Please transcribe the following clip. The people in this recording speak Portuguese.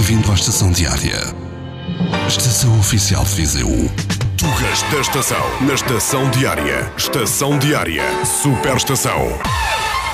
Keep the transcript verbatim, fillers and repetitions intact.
Bem-vindo à Estação Diária. Estação Oficial de Viseu. Tugas da Estação. Na Estação Diária. Estação Diária. Superestação.